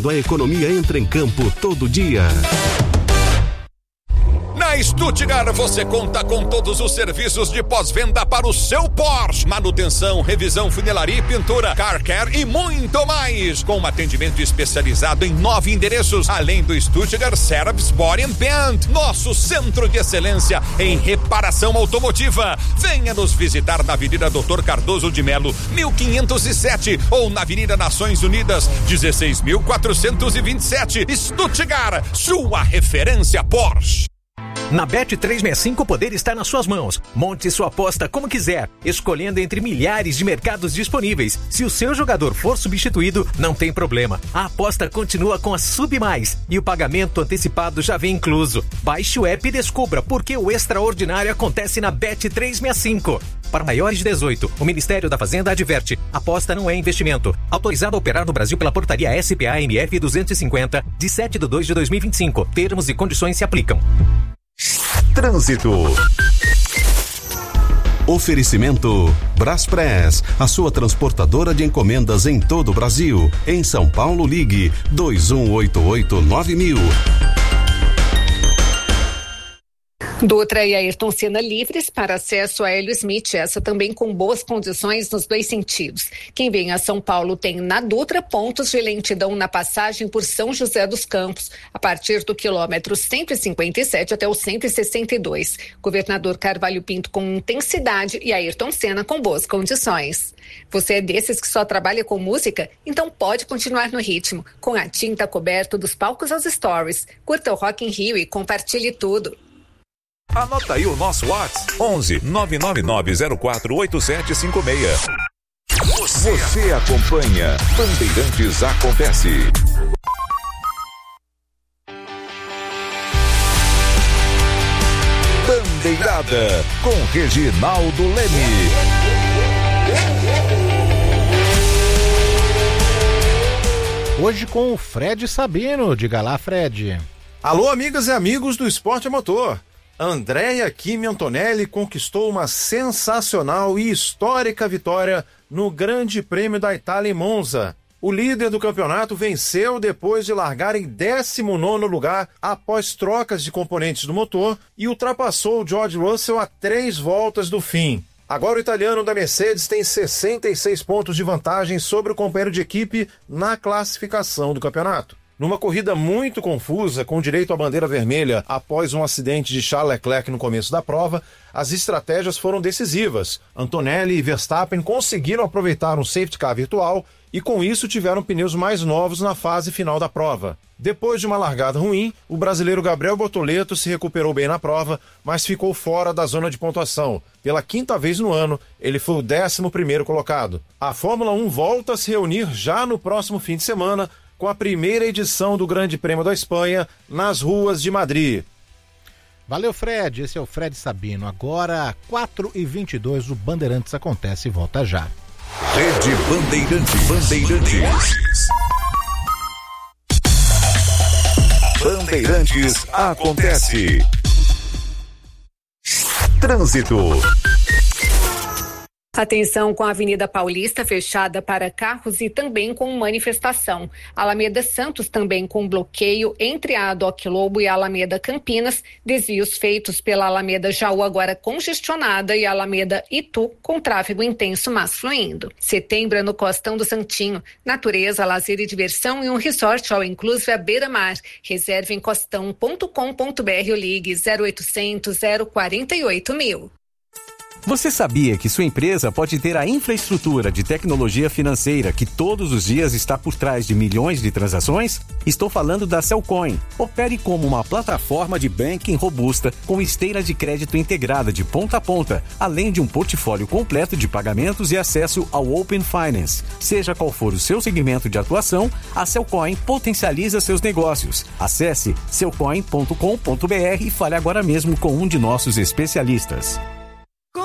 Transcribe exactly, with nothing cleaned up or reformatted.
quando a economia entra em campo todo dia. Na Stuttgart você conta com todos os serviços de pós-venda para o seu Porsche. Manutenção, revisão, funilaria e pintura, car care e muito mais. Com um atendimento especializado em nove endereços, além do Stuttgart Service Body and Paint, nosso centro de excelência em reparação automotiva. Venha nos visitar na Avenida doutor Cardoso de Melo, mil quinhentos e sete, ou na Avenida Nações Unidas, dezesseis mil quatrocentos e vinte e sete. Stuttgart, sua referência Porsche. Na Bet trezentos e sessenta e cinco o poder está nas suas mãos. Monte sua aposta como quiser, escolhendo entre milhares de mercados disponíveis. Se o seu jogador for substituído, não tem problema. A aposta continua com a Sub Mais e o pagamento antecipado já vem incluso. Baixe o app e descubra por que o extraordinário acontece na Bet trezentos e sessenta e cinco. Para maiores de dezoito, o Ministério da Fazenda adverte: aposta não é investimento. Autorizado a operar no Brasil pela portaria S P A M F duzentos e cinquenta, de sete de dois de dois mil e vinte e cinco. Termos e condições se aplicam. Trânsito. Oferecimento Braspress, a sua transportadora de encomendas em todo o Brasil. Em São Paulo, ligue dois um oito oito nove mil. Dutra e Ayrton Senna livres para acesso a Hélio Smith, essa também com boas condições nos dois sentidos. Quem vem a São Paulo tem na Dutra pontos de lentidão na passagem por São José dos Campos, a partir do quilômetro cento e cinquenta e sete até o cento e sessenta e dois. Governador Carvalho Pinto com intensidade e Ayrton Senna com boas condições. Você é desses que só trabalha com música? Então pode continuar no ritmo, com a tinta coberta dos palcos aos stories. Curta o Rock in Rio e compartilhe tudo. Anota aí o nosso WhatsApp: onze nove nove nove zero quatro oito sete cinco seis. Você, Você acompanha Bandeirantes Acontece. Bandeirada com Reginaldo Leme. Hoje com o Fred Sabino. Diga lá, Fred. Alô, amigas e amigos do Esporte a Motor. Andrea Kimi Antonelli conquistou uma sensacional e histórica vitória no Grande Prêmio da Itália em Monza. O líder do campeonato venceu depois de largar em décimo nono lugar após trocas de componentes do motor e ultrapassou o George Russell a três voltas do fim. Agora o italiano da Mercedes tem sessenta e seis pontos de vantagem sobre o companheiro de equipe na classificação do campeonato. Numa corrida muito confusa, com direito à bandeira vermelha após um acidente de Charles Leclerc no começo da prova, as estratégias foram decisivas. Antonelli e Verstappen conseguiram aproveitar um safety car virtual e com isso tiveram pneus mais novos na fase final da prova. Depois de uma largada ruim, o brasileiro Gabriel Bortoleto se recuperou bem na prova, mas ficou fora da zona de pontuação. Pela quinta vez no ano, ele foi o décimo primeiro colocado. A Fórmula um volta a se reunir já no próximo fim de semana, com a primeira edição do Grande Prêmio da Espanha nas ruas de Madrid. Valeu, Fred. Esse é o Fred Sabino. Agora, quatro e vinte e dois, o Bandeirantes Acontece e volta já. Rede Bandeirantes. Bandeirantes. Bandeirantes Acontece. Trânsito. Atenção com a Avenida Paulista fechada para carros e também com manifestação. Alameda Santos também com bloqueio entre a Doc Lobo e a Alameda Campinas. Desvios feitos pela Alameda Jaú agora congestionada e a Alameda Itu com tráfego intenso, mas fluindo. Setembro é no Costão do Santinho. Natureza, lazer e diversão e um resort all inclusive à beira-mar. Reserve em costão ponto com ponto br ou ligue zero oitocentos, zero quarenta e oito mil. Você sabia que sua empresa pode ter a infraestrutura de tecnologia financeira que todos os dias está por trás de milhões de transações? Estou falando da Cellcoin. Opere como uma plataforma de banking robusta com esteira de crédito integrada de ponta a ponta, além de um portfólio completo de pagamentos e acesso ao Open Finance. Seja qual for o seu segmento de atuação, a Cellcoin potencializa seus negócios. Acesse cellcoin ponto com ponto br e fale agora mesmo com um de nossos especialistas.